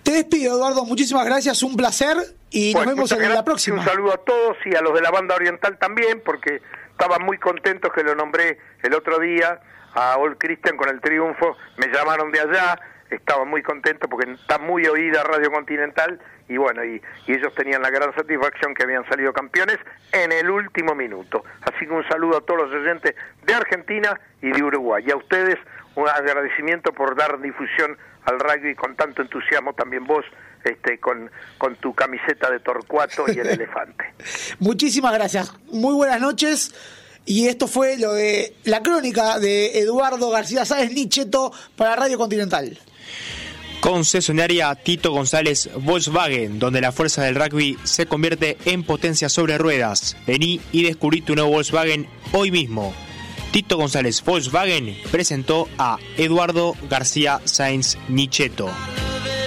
Te despido, Eduardo, muchísimas gracias, un placer y nos vemos en la próxima. Un saludo a todos y a los de la banda oriental también, porque estaban muy contentos que lo nombré el otro día a All Christian con el triunfo, me llamaron de allá, estaba muy contento porque está muy oída Radio Continental y bueno, y ellos tenían la gran satisfacción que habían salido campeones en el último minuto. Así que un saludo a todos los oyentes de Argentina y de Uruguay. Y a ustedes un agradecimiento por dar difusión al rugby con tanto entusiasmo, también vos, con tu camiseta de Torcuato y el elefante. Muchísimas gracias, muy buenas noches. Y esto fue lo de la crónica de Eduardo García Sáenz Nicheto para Radio Continental. Concesionaria Tito González Volkswagen, donde la fuerza del rugby se convierte en potencia sobre ruedas. Vení y descubrí tu nuevo Volkswagen hoy mismo. Tito González Volkswagen presentó a Eduardo García Sáenz Nicheto.